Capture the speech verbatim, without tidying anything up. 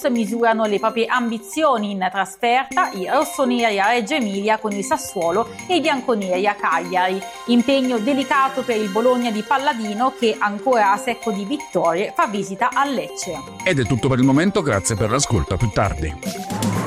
misurano le proprie ambizioni in trasferta, i rossoneri a Reggio Emilia con il Sassuolo e i bianconeri a Cagliari. Impegno delicato per il Bologna di Palladino che, ancora a secco di vittorie, fa visita a Lecce. Ed è tutto per il momento, grazie per l'ascolto, a più tardi.